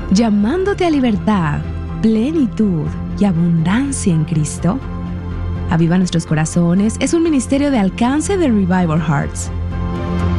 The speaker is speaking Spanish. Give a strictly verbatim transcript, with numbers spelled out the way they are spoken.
llamándote a libertad, plenitud y abundancia en Cristo. Aviva Nuestros Corazones es un ministerio de alcance de Revival Hearts.